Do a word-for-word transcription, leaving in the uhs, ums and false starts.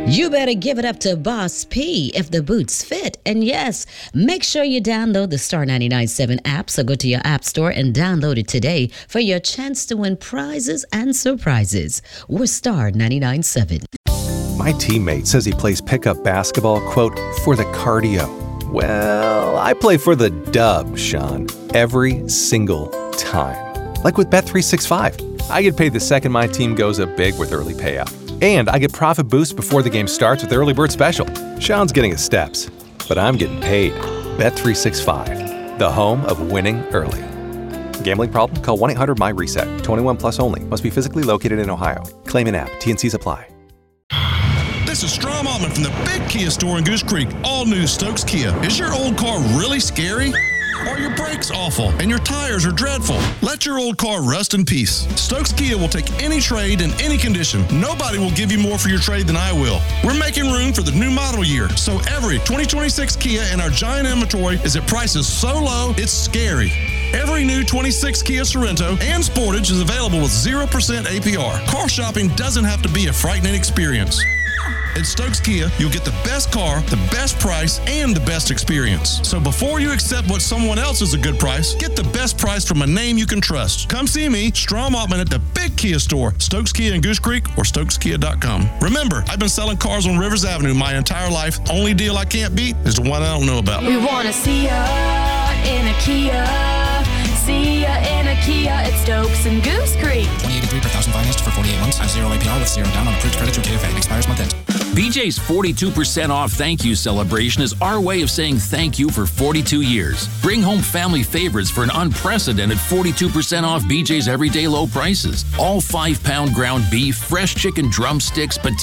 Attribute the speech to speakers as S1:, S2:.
S1: You better give it up to Boss P if the boots fit. And yes, make sure you download the Star ninety-nine point seven app. So go to your app store and download it today for your chance to win prizes and surprises. We're Star ninety-nine point seven.
S2: My teammate says he plays pickup basketball, quote, for the cardio. Well, I play for the dub, Sean, every single time. Like with Bet three sixty-five. I get paid the second my team goes up big with early payout. And I get profit boost before the game starts with Early Bird Special. Sean's getting his steps, but I'm getting paid. Bet three sixty-five, the home of winning early. Gambling problem? Call one eight hundred M Y reset. twenty-one plus only. Must be physically located in Ohio. Claim in app. T and Cs apply.
S3: This is Strom Altman from the Big Kia Store in Goose Creek. All new Stokes Kia. Is your old car really scary? Are your brakes awful and your tires are dreadful? Let your old car rust in peace. Stokes Kia will take any trade in any condition. Nobody will give you more for your trade than I will. We're making room for the new model year, so every twenty twenty-six Kia in our giant inventory is at prices so low, it's scary. Every new twenty-six Kia Sorento and Sportage is available with zero percent A P R. Car shopping doesn't have to be a frightening experience. At Stokes Kia, you'll get the best car, the best price, and the best experience. So before you accept what someone else is a good price, get the best price from a name you can trust. Come see me, Strom Altman, at the Big Kia Store, Stokes Kia in Goose Creek, or stokes kia dot com. Remember, I've been selling cars on Rivers Avenue my entire life. Only deal I can't beat is the one I don't know about.
S4: We want to see ya in a Kia. See ya in a Kia at Stokes and Goose Creek.
S5: twenty eighty-three per thousand financed for forty-eight months. Have zero A P R with zero down on approved credit through K F A. Expires month end.
S6: B J's forty-two percent off thank you celebration is our way of saying thank you for forty-two years. Bring home family favorites for an unprecedented forty-two percent off B J's everyday low prices. All five pound ground beef, fresh chicken drumsticks, potatoes,